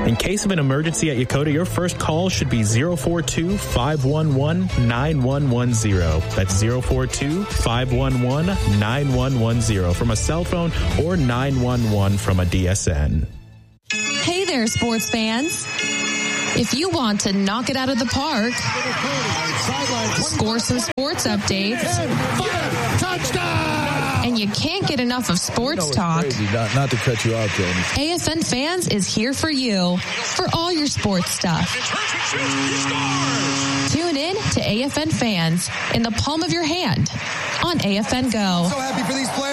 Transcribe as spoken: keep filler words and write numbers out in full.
In case of an emergency at Yokota, your first call should be zero four two, five one one, nine one one zero. That's zero four two, five one one, nine one one zero from a cell phone or nine one one from a D S N. Hey there, sports fans. If you want to knock it out of the park, score some sports updates, and you can't get enough of sports you know talk, not, not to cut you off, Jamie. A F N Fans is here for you for all your sports stuff. Tune in to A F N Fans in the palm of your hand on A F N Go. So happy for these players.